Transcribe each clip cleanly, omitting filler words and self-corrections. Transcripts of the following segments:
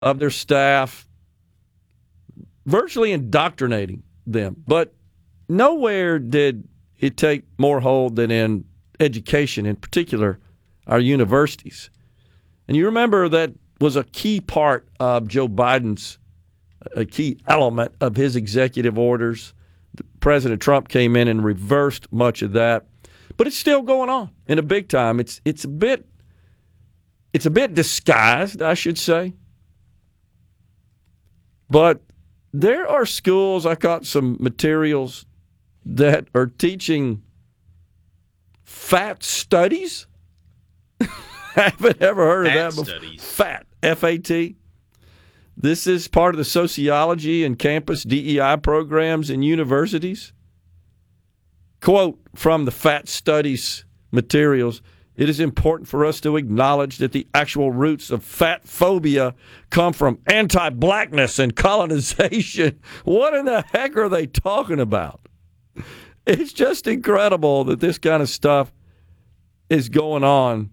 of their staff, virtually indoctrinating them. But nowhere did it take more hold than in education, in particular our universities. And you remember that was a key part of Joe Biden's, a key element of his executive orders. President Trump came in and reversed much of that. But it's still going on in a big time. It's a bit disguised, I should say. But there are schools, I caught some materials that are teaching fat studies. Haven't ever heard of that before. Studies. Fat, F-A-T. This is part of the sociology and campus DEI programs in universities. Quote from the Fat Studies materials, "It is important for us to acknowledge that the actual roots of fat phobia come from anti-blackness and colonization." What in the heck are they talking about? It's just incredible that this kind of stuff is going on.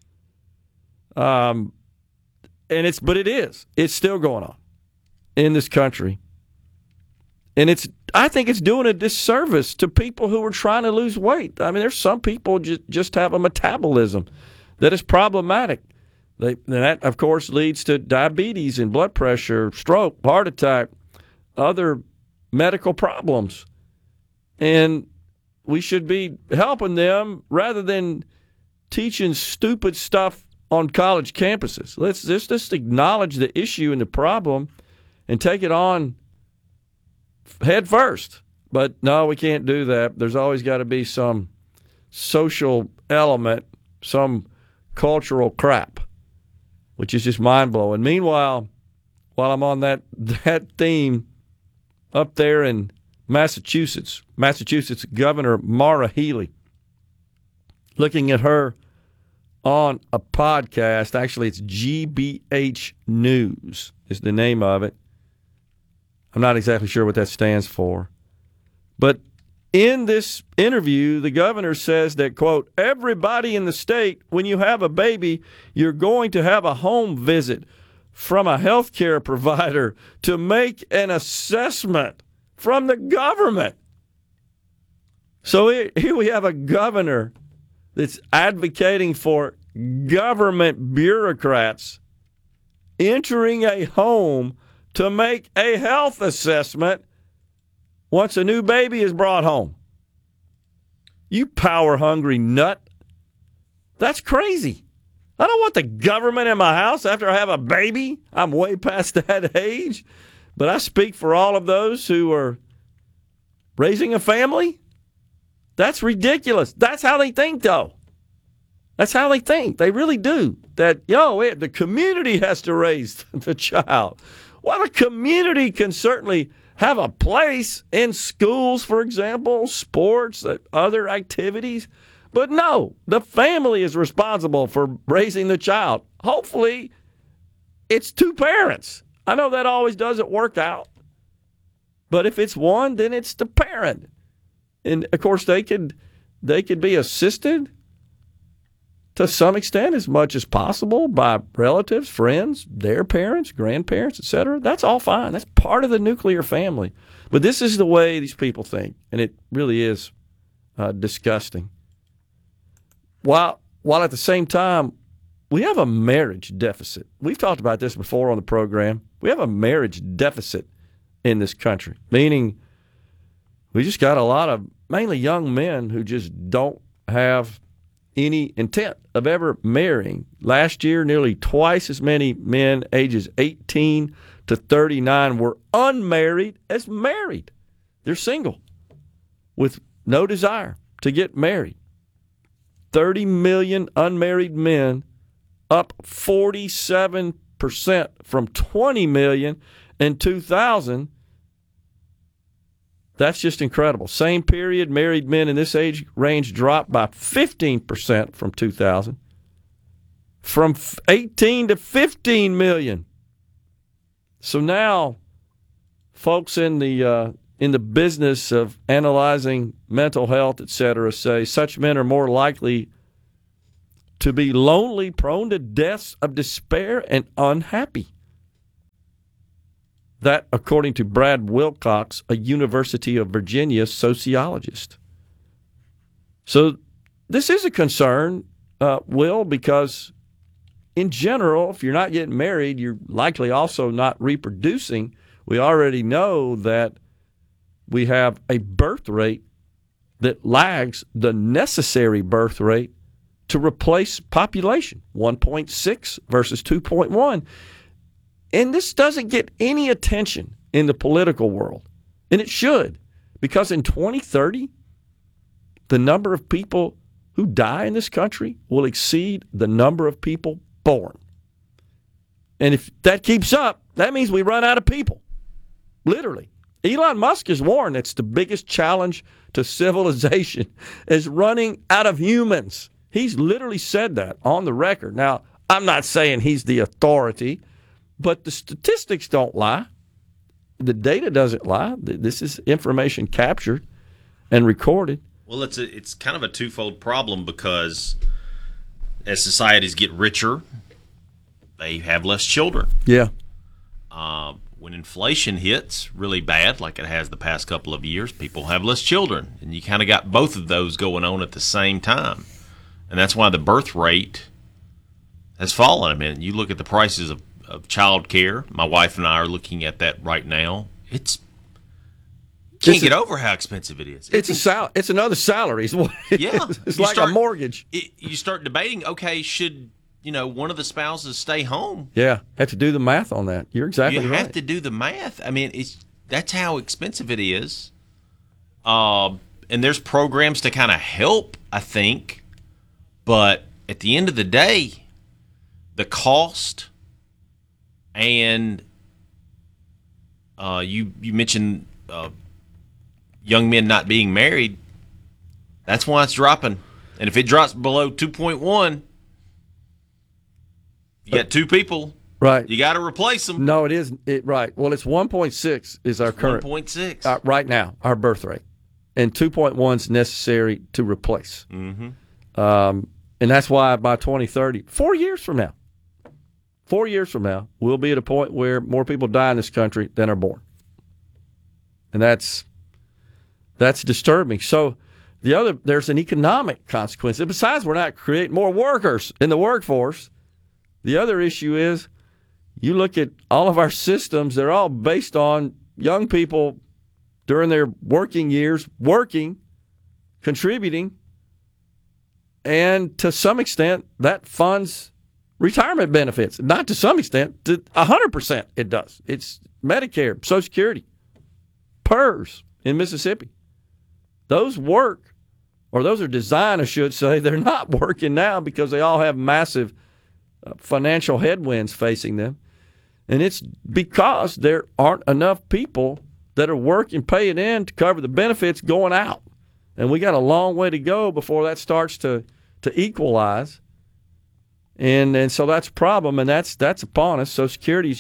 But it is. It's still going on in this country. And I think it's doing a disservice to people who are trying to lose weight. I mean, there's some people just have a metabolism that is problematic. That, of course, leads to diabetes and blood pressure, stroke, heart attack, other medical problems. And we should be helping them rather than teaching stupid stuff on college campuses. Let's just acknowledge the issue and the problem and take it on head first. But no, we can't do that. There's always got to be some social element, some cultural crap, which is just mind-blowing. Meanwhile, while I'm on that theme, up there in Massachusetts Governor Maura Healey, looking at her on a podcast. Actually, it's GBH News is the name of it. I'm not exactly sure what that stands for. But in this interview, the governor says that, quote, "Everybody in the state, when you have a baby, you're going to have a home visit from a health care provider to make an assessment from the government." So here we have a governor that's advocating for government bureaucrats entering a home to make a health assessment once a new baby is brought home. You power-hungry nut. That's crazy. I don't want the government in my house after I have a baby. I'm way past that age. But I speak for all of those who are raising a family. That's ridiculous. That's how they think, though. That's how they think. They really do. That, the community has to raise the child. Well, the community can certainly have a place in schools, for example, sports, other activities. But no, the family is responsible for raising the child. Hopefully, it's two parents. I know that always doesn't work out. But if it's one, then it's the parent. And, of course, they could be assisted to some extent as much as possible by relatives, friends, their parents, grandparents, etc. That's all fine. That's part of the nuclear family. But this is the way these people think, and it really is disgusting. While at the same time, we have a marriage deficit. We've talked about this before on the program. We have a marriage deficit in this country, meaning we just got a lot of mainly young men who just don't have any intent of ever marrying. Last year, nearly twice as many men ages 18 to 39 were unmarried as married. They're single with no desire to get married. 30 million unmarried men, up 47% from 20 million in 2000. That's just incredible. Same period, married men in this age range dropped by 15% from 2000. From 18 to 15 million. So now, folks in the business of analyzing mental health, etc., say such men are more likely to be lonely, prone to deaths of despair, and unhappy. That, according to Brad Wilcox, a University of Virginia sociologist. So this is a concern, Will, because in general, if you're not getting married, you're likely also not reproducing. We already know that we have a birth rate that lags the necessary birth rate to replace population, 1.6 versus 2.1. And this doesn't get any attention in the political world. And it should, because in 2030, the number of people who die in this country will exceed the number of people born. And if that keeps up, that means we run out of people. Literally. Elon Musk has warned it's the biggest challenge to civilization is running out of humans. He's literally said that on the record. Now, I'm not saying he's the authority, but the statistics don't lie. The data doesn't lie. This is information captured and recorded. Well, it's kind of a twofold problem because as societies get richer, they have less children. Yeah. When inflation hits really bad, like it has the past couple of years, people have less children. And you kind of got both of those going on at the same time. And that's why the birth rate has fallen. I mean, you look at the prices of child care. My wife and I are looking at that right now. Can't get over how expensive it is. It's another salary. It's like a mortgage. You start debating, okay, should one of the spouses stay home? Yeah, have to do the math on that. You're exactly right. You have to do the math. I mean, that's how expensive it is. And there's programs to kind of help, I think. But at the end of the day, the cost and you mentioned young men not being married, that's why it's dropping. And if it drops below 2.1, you got two people. Right. You got to replace them. No, it isn't. Right. Well, it's 1.6 is our current. 1.6. Right now, our birth rate. And 2.1 is necessary to replace. Mm-hmm. And that's why by 2030, 4 years from now, we'll be at a point where more people die in this country than are born. And that's disturbing. So there's an economic consequence. And besides, we're not creating more workers in the workforce. The other issue is you look at all of our systems, they're all based on young people during their working years, working, contributing, and to some extent that funds retirement benefits. Not to some extent, to 100% it does. It's Medicare, Social Security, PERS in Mississippi. Those work, or those are designed, I should say. They're not working now because they all have massive financial headwinds facing them. And it's because there aren't enough people that are working, paying in to cover the benefits going out. And we got a long way to go before that starts to equalize. And so that's a problem, and that's upon us. Social Security, as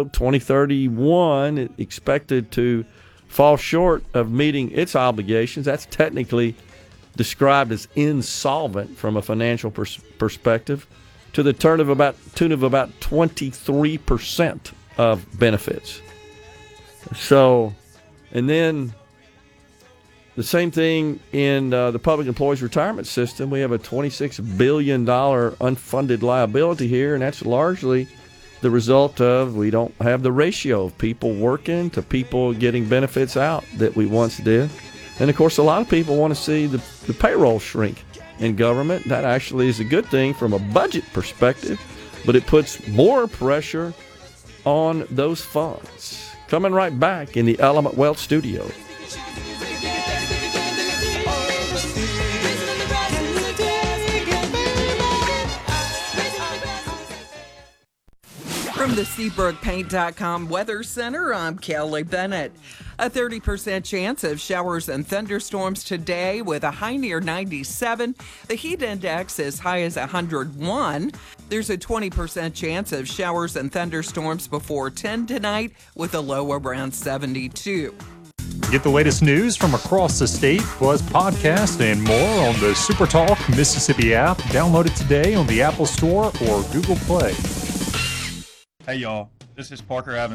2031 expected to fall short of meeting its obligations. That's technically described as insolvent from a financial perspective, to the tune of about 23% of benefits. So, and then the same thing in the public employees retirement system. We have a $26 billion unfunded liability here, and that's largely the result of we don't have the ratio of people working to people getting benefits out that we once did. And, of course, a lot of people want to see the payroll shrink in government. That actually is a good thing from a budget perspective, but it puts more pressure on those funds. Coming right back in the Element Wealth studio. From the SeabrookPaint.com Weather Center, I'm Kelly Bennett. A 30% chance of showers and thunderstorms today with a high near 97. The heat index as high as 101. There's a 20% chance of showers and thunderstorms before 10 tonight with a low around 72. Get the latest news from across the state, plus podcasts and more on the SuperTalk Mississippi app. Download it today on the Apple Store or Google Play. Hey y'all, this is Parker Evans.